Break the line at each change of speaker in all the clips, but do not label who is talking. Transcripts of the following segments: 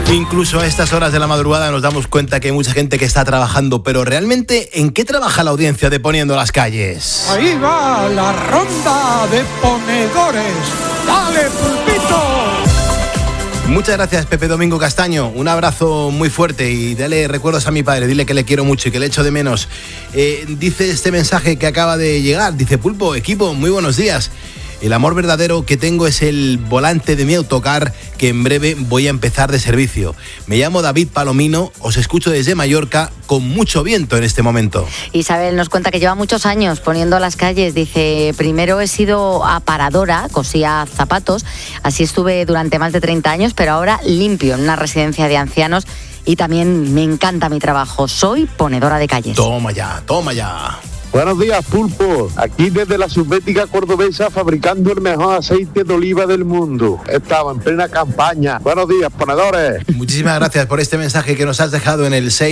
Incluso a estas horas de la madrugada nos damos cuenta que hay mucha gente que está trabajando, pero realmente, ¿en qué trabaja la audiencia de Poniendo las Calles?
Ahí va la ronda de ponedores. ¡Dale, pulpito!
Muchas gracias, Pepe Domingo Castaño. Un abrazo muy fuerte y dale recuerdos a mi padre. Dile que le quiero mucho y que le echo de menos. Dice este mensaje que acaba de llegar. Dice: Pulpo, equipo, muy buenos días. El amor verdadero que tengo es el volante de mi autocar, que en breve voy a empezar de servicio. Me llamo David Palomino, os escucho desde Mallorca con mucho viento en este momento.
Isabel nos cuenta que lleva muchos años poniendo las calles. Dice: primero he sido aparadora, cosía zapatos, así estuve durante más de 30 años, pero ahora limpio en una residencia de ancianos y también me encanta mi trabajo. Soy ponedora de calles.
Toma ya, toma ya.
Buenos días, Pulpo. Aquí desde la Subbética Cordobesa, fabricando el mejor aceite de oliva del mundo. Estaba en plena campaña. Buenos días, ponedores.
Muchísimas gracias por este mensaje que nos has dejado en el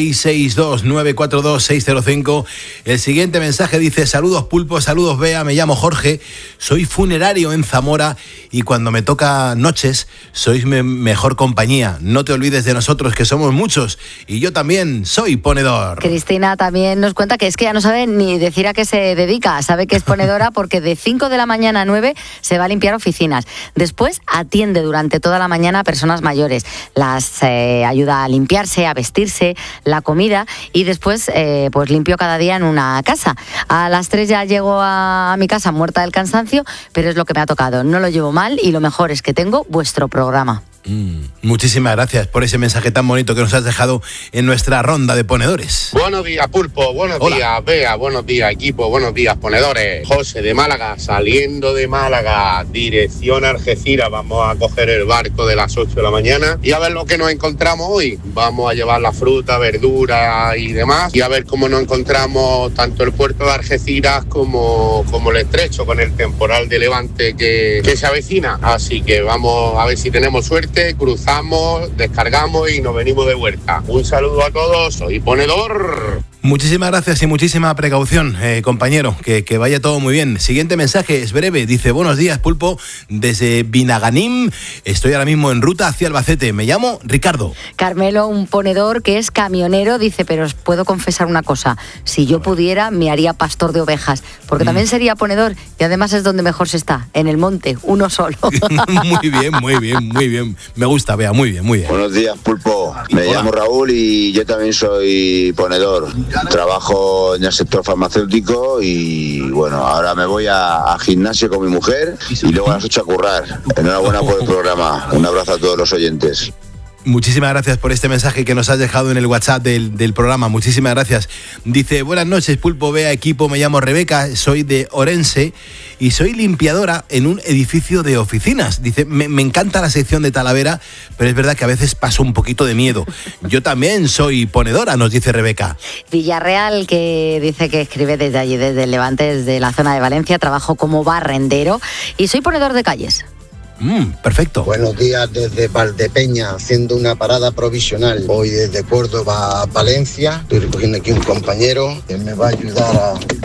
662-942-605. El siguiente mensaje dice: saludos, Pulpo, saludos, Bea, me llamo Jorge, soy funerario en Zamora y cuando me toca noches sois mi mejor compañía. No te olvides de nosotros, que somos muchos, y yo también soy ponedor.
Cristina también nos cuenta que es que ya no sabe ni decir a qué se dedica. Sabe que es ponedora porque de 5 de la mañana a 9 se va a limpiar oficinas. Después atiende durante toda la mañana a personas mayores. Las ayuda a limpiarse, a vestirse, la comida, y después pues limpio cada día en una casa. A las 3 ya llego a mi casa muerta del cansancio, pero es lo que me ha tocado. No lo llevo mal y lo mejor es que tengo vuestro programa.
Muchísimas gracias por ese mensaje tan bonito que nos has dejado en nuestra ronda de ponedores.
Buenos días, Pulpo, buenos días, Bea, buenos días, equipo, buenos días, ponedores. José de Málaga, saliendo de Málaga, dirección Algeciras. Vamos a coger el barco de las 8 de la mañana y a ver lo que nos encontramos hoy. Vamos a llevar la fruta, verdura y demás, y a ver cómo nos encontramos tanto el puerto de Algeciras como el estrecho, con el temporal de levante que se avecina. Así que vamos a ver si tenemos suerte, cruzamos, descargamos y nos venimos de vuelta. Un saludo a todos, soy ponedor.
Muchísimas gracias y muchísima precaución, compañero, que vaya todo muy bien. Siguiente mensaje es breve, dice: buenos días, Pulpo, desde Binaganim, estoy ahora mismo en ruta hacia Albacete, me llamo Ricardo.
Carmelo, un ponedor que es camionero, dice: pero os puedo confesar una cosa, si yo pudiera me haría pastor de ovejas, porque también sería ponedor y además es donde mejor se está, en el monte, uno solo.
Muy bien, muy bien, muy bien, me gusta, Bea, muy bien, muy bien.
Buenos días, Pulpo, me llamo Raúl y yo también soy ponedor. Trabajo en el sector farmacéutico y bueno, ahora me voy a gimnasio con mi mujer y luego a las 8 a currar. Enhorabuena por el programa. Un abrazo a todos los oyentes.
Muchísimas gracias por este mensaje que nos has dejado en el WhatsApp del programa. Muchísimas gracias. Dice: buenas noches, Pulpo, Bea, equipo, me llamo Rebeca, soy de Orense y soy limpiadora en un edificio de oficinas. Dice: me encanta la sección de Talavera, pero es verdad que a veces paso un poquito de miedo. Yo también soy ponedora, nos dice Rebeca.
Villarreal, que dice que escribe desde allí, desde el Levante, desde la zona de Valencia. Trabajo como barrendero y soy ponedor de calles.
Perfecto.
Buenos días desde Valdepeña, haciendo una parada provisional. Hoy desde Córdoba a Valencia. Estoy recogiendo aquí un compañero que me va a ayudar a